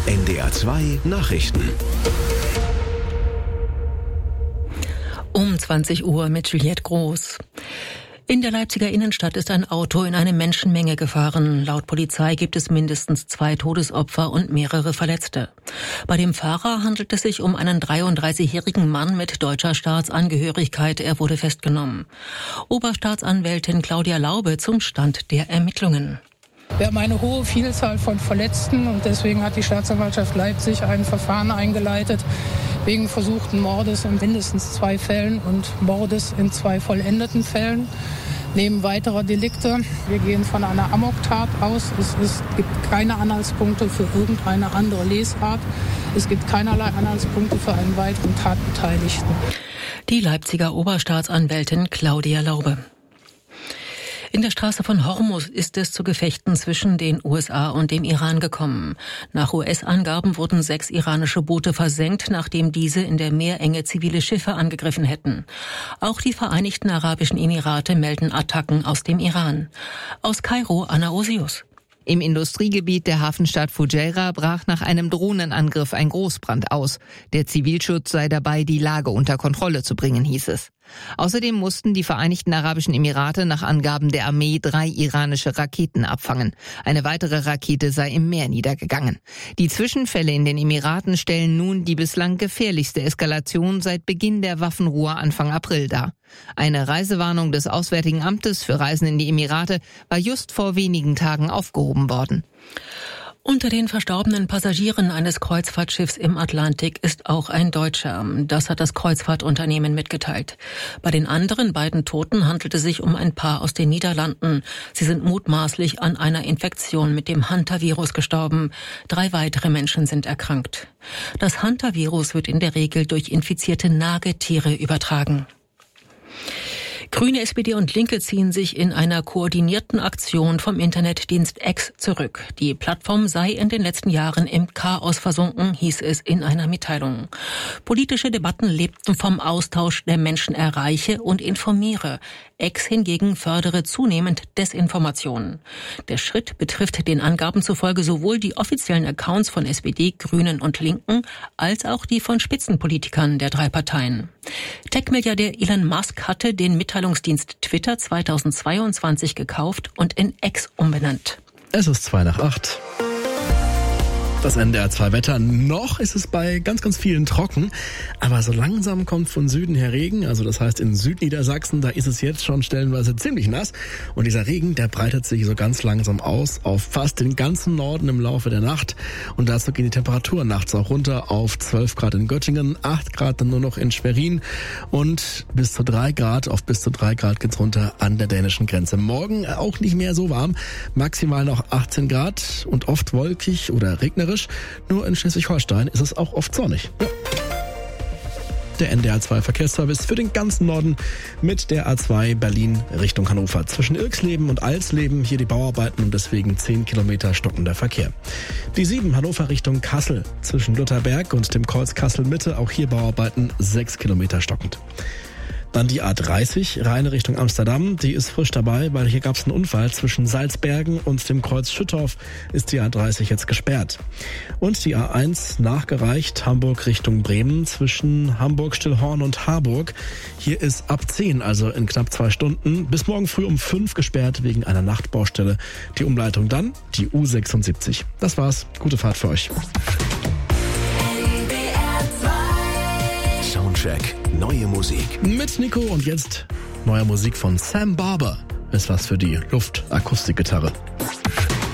NDR 2 Nachrichten. Um 20 Uhr mit Juliette Groß. In der Leipziger Innenstadt ist ein Auto in eine Menschenmenge gefahren. Laut Polizei gibt es mindestens 2 Todesopfer und mehrere Verletzte. Bei dem Fahrer handelt es sich um einen 33-jährigen Mann mit deutscher Staatsangehörigkeit. Er wurde festgenommen. Oberstaatsanwältin Claudia Laube zum Stand der Ermittlungen. Wir haben eine hohe Vielzahl von Verletzten und deswegen hat die Staatsanwaltschaft Leipzig ein Verfahren eingeleitet wegen versuchten Mordes in mindestens 2 Fällen und Mordes in 2 vollendeten Fällen. Neben weiterer Delikte. Wir gehen von einer Amoktat aus. Es gibt keine Anhaltspunkte für irgendeine andere Lesart. Es gibt keinerlei Anhaltspunkte für einen weiteren Tatbeteiligten. Die Leipziger Oberstaatsanwältin Claudia Laube. In der Straße von Hormuz ist es zu Gefechten zwischen den USA und dem Iran gekommen. Nach US-Angaben wurden 6 iranische Boote versenkt, nachdem diese in der Meerenge zivile Schiffe angegriffen hätten. Auch die Vereinigten Arabischen Emirate melden Attacken aus dem Iran. Aus Kairo, Anna Osius. Im Industriegebiet der Hafenstadt Fujairah brach nach einem Drohnenangriff ein Großbrand aus. Der Zivilschutz sei dabei, die Lage unter Kontrolle zu bringen, hieß es. Außerdem mussten die Vereinigten Arabischen Emirate nach Angaben der Armee 3 iranische Raketen abfangen. Eine weitere Rakete sei im Meer niedergegangen. Die Zwischenfälle in den Emiraten stellen nun die bislang gefährlichste Eskalation seit Beginn der Waffenruhe Anfang April dar. Eine Reisewarnung des Auswärtigen Amtes für Reisen in die Emirate war just vor wenigen Tagen aufgehoben worden. Unter den verstorbenen Passagieren eines Kreuzfahrtschiffs im Atlantik ist auch ein Deutscher. Das hat das Kreuzfahrtunternehmen mitgeteilt. Bei den anderen beiden Toten handelt es sich um ein Paar aus den Niederlanden. Sie sind mutmaßlich an einer Infektion mit dem Hantavirus gestorben. 3 weitere Menschen sind erkrankt. Das Hantavirus wird in der Regel durch infizierte Nagetiere übertragen. Grüne, SPD und Linke ziehen sich in einer koordinierten Aktion vom Internetdienst X zurück. Die Plattform sei in den letzten Jahren im Chaos versunken, hieß es in einer Mitteilung. Politische Debatten lebten vom Austausch der Menschen erreiche und informiere. X hingegen fördere zunehmend Desinformation. Der Schritt betrifft den Angaben zufolge sowohl die offiziellen Accounts von SPD, Grünen und Linken als auch die von Spitzenpolitikern der 3 Parteien. Tech-Milliardär Elon Musk hatte den Mitteilungsdienst Twitter 2022 gekauft und in X umbenannt. Es ist 7:55. Das NDR 2 Wetter. Noch ist es bei ganz, ganz vielen trocken, aber so langsam kommt von Süden her Regen. Also das heißt in Südniedersachsen, da ist es jetzt schon stellenweise ziemlich nass. Und dieser Regen, der breitet sich so ganz langsam aus auf fast den ganzen Norden im Laufe der Nacht. Und dazu gehen die Temperaturen nachts auch runter auf 12 Grad in Göttingen, 8 Grad dann nur noch in Schwerin und bis zu 3 Grad, auf bis zu 3 Grad geht's runter an der dänischen Grenze. Morgen auch nicht mehr so warm, maximal noch 18 Grad und oft wolkig oder regnerisch. Nur in Schleswig-Holstein ist es auch oft sonnig. Ja. Der NDR 2 Verkehrsservice für den ganzen Norden mit der A2 Berlin Richtung Hannover. Zwischen Irxleben und Alsleben hier die Bauarbeiten und deswegen 10 Kilometer stockender Verkehr. Die 7 Hannover Richtung Kassel zwischen Lutherberg und dem Kreuz Kassel Mitte, auch hier Bauarbeiten 6 Kilometer stockend. Dann die A30, Rheine Richtung Amsterdam, die ist frisch dabei, weil hier gab es einen Unfall. Zwischen Salzbergen und dem Kreuz Schüttorf ist die A30 jetzt gesperrt. Und die A1 nachgereicht, Hamburg Richtung Bremen, zwischen Hamburg-Stillhorn und Harburg. Hier ist ab 10, also in knapp 2 Stunden, bis morgen früh um 5 gesperrt wegen einer Nachtbaustelle. Die Umleitung dann, die U76. Das war's, gute Fahrt für euch. Soundcheck, neue Musik. Mit Nico und jetzt neue Musik von Sam Barber. Ist was für die Luftakustikgitarre.